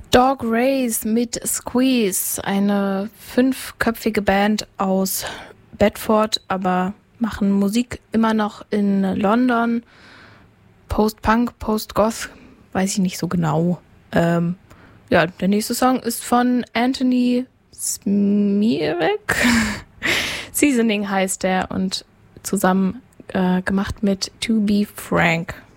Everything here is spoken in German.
Dog Race mit Squeeze, eine 5-köpfige Band aus Bedford, aber machen Musik immer noch in London. Post-Punk, Post-Goth, weiß ich nicht so genau. Ja, der nächste Song ist von Anthony Smirek. Seasoning heißt der und zusammen gemacht mit To Be Frank.